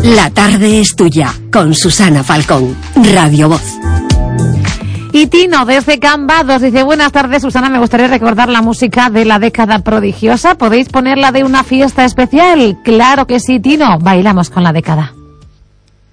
La tarde es tuya, con Susana Falcón, Radio Voz. Y Tino, desde Cambados, dice: buenas tardes, Susana, me gustaría recordar la música de la década prodigiosa. ¿Podéis ponerla de una fiesta especial? Claro que sí, Tino, bailamos con la década.